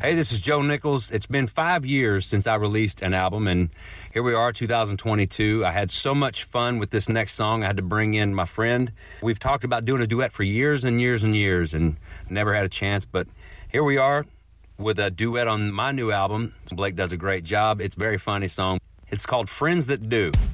Hey, this is Joe Nichols. It's been 5 years since I released an album, and here we are, 2022. I had so much fun with this next song. I had to bring in my friend. We've talked about doing a duet for years and years and years and never had a chance, but here we are with a duet on my new album. Blake does a great job. It's a very funny song. It's called Friends That Do.